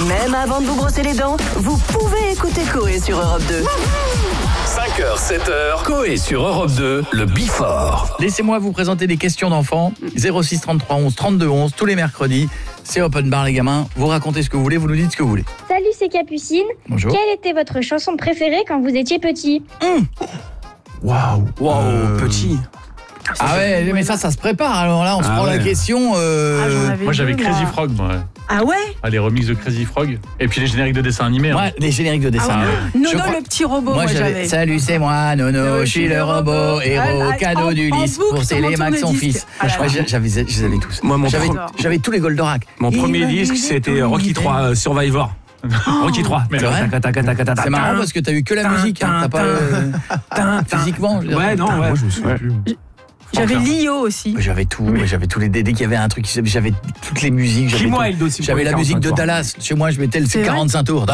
Même avant de vous brosser les dents, vous pouvez écouter Coé sur Europe 2. 5h, 7h, Coé sur Europe 2, le Before. Laissez-moi vous présenter des questions d'enfants. 06 33 11 32 11, tous les mercredis. C'est open bar les gamins. Vous racontez ce que vous voulez, vous nous dites ce que vous voulez. Salut, c'est Capucine. Bonjour. Quelle était votre chanson préférée quand vous étiez petit? Waouh, petit. Ah ouais, mais ça se prépare. Alors là, on se prend la question. Moi j'avais Crazy Frog, moi. Ah ouais? Les remixes de Crazy Frog. Et puis les génériques de dessins animés. Ouais, les génériques de dessin. Nono le petit robot, moi j'avais. Salut, c'est moi, Nono, je suis le robot, héros, cadeau d'Ulysse, pour les Max son fils. Je les avais tous. Moi, j'avais tous les Goldorak. Mon premier disque, c'était Rocky 3 Survivor. Rocky 3. C'est vrai. C'est marrant parce que t'as eu que la musique, t'as pas physiquement. Ouais, non, ouais. Je me souviens plus. J'avais Lio aussi. J'avais tout, j'avais tous les dès qu'il y avait un truc, j'avais toutes les musiques, j'avais la musique de Dallas. Chez moi, je mettais le 45 tours.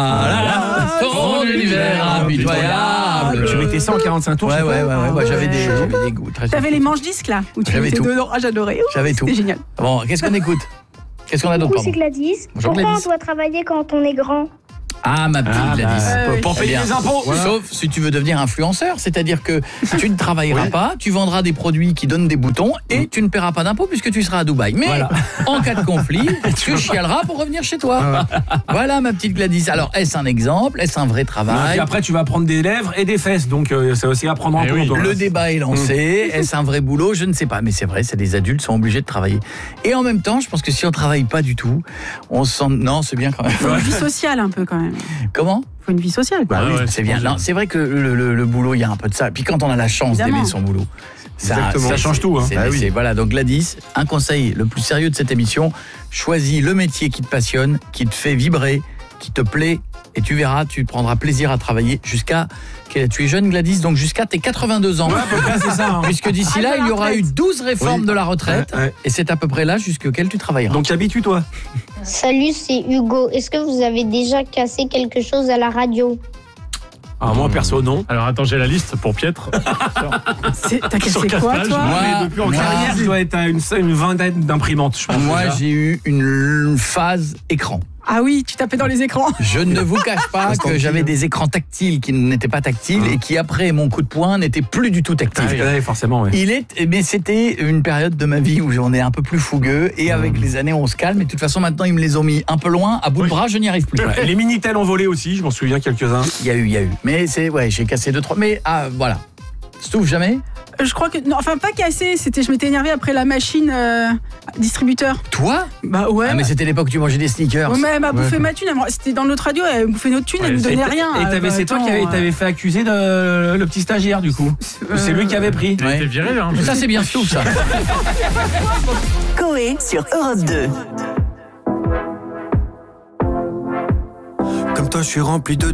Dallas, ton univers impitoyable. Je mettais 145 tours. Ouais, j'avais des goûts très. T'avais les manches disques là où tu mettais dedans. Ah, j'adorais. J'avais tout. C'était génial. Bon, qu'est-ce qu'on écoute? Qu'est-ce qu'on a d'autre? C'est Gladys. Bonjour, Pourquoi Gladys. on doit travailler quand on est grand? Ah, ma petite Gladys. Pour payer les impôts. Sauf si tu veux devenir influenceur, c'est-à-dire que tu ne travailleras pas, tu vendras des produits qui donnent des boutons et tu ne paieras pas d'impôts puisque tu seras à Dubaï. Mais en cas de conflit, tu chialeras pour revenir chez toi. Voilà ma petite Gladys. Alors, est-ce un exemple? Est-ce un vrai travail? Et après, tu vas prendre des lèvres et des fesses, donc c'est aussi à prendre en compte. Le débat est lancé. Est-ce un vrai boulot? Je ne sais pas, mais c'est vrai, c'est des adultes sont obligés de travailler. Et en même temps, je pense que si on travaille pas du tout, on se sent... Non, c'est bien quand même. Faut une vie sociale un peu quand même. Comment? Faut une vie sociale. Bah oui, c'est bien. Non, c'est vrai que le boulot, il y a un peu de ça. Puis quand on a la chance d'aimer son boulot, ça change tout. Voilà, donc Gladys, un conseil le plus sérieux de cette émission, choisis le métier qui te passionne, qui te fait vibrer, qui te plaît, et tu verras, tu prendras plaisir à travailler jusqu'à... Tu es jeune Gladys, donc jusqu'à tes 82 ans. Ouais, à peu près, c'est ça. Puisque d'ici là, il y aura eu 12 réformes de la retraite, et c'est à peu près là jusqu'auquel tu travailleras. Donc habitue-toi. Salut, c'est Hugo. Est-ce que vous avez déjà cassé quelque chose à la radio? Moi, perso, non. Alors attends, j'ai la liste pour Pietre. T'as cassé quoi, toi? Depuis en carrière, je dois être à une vingtaine d'imprimantes, je pense. Moi, j'ai eu une phase écran. Ah oui, tu tapais dans les écrans. Je ne vous cache pas que j'avais des écrans tactiles qui n'étaient pas tactiles et qui, après mon coup de poing, n'étaient plus du tout tactiles. Forcément, mais c'était une période de ma vie où on est un peu plus fougueux et avec les années, on se calme. Et de toute façon, maintenant, ils me les ont mis un peu loin, à bout de bras, je n'y arrive plus. Les Minitel ont volé aussi, je m'en souviens quelques-uns. Il y a eu. Mais j'ai cassé 2-3. Mais voilà. Stouff, jamais? Je crois que... Non, enfin, pas cassé. Je m'étais énervé après la machine distributeur. Toi? Bah ouais. Ah, mais c'était l'époque où tu mangeais des sneakers. Ouais, mais elle m'a bouffé ma thune. C'était dans notre radio, elle bouffait notre thune, elle nous donnait rien. Et c'est toi qui t'avais fait accuser le petit stagiaire, du coup. C'est lui qui avait pris. Il a été viré, là. Ça, c'est bien Stouff, ça. Coé sur Europe 2. Comme toi, je suis rempli de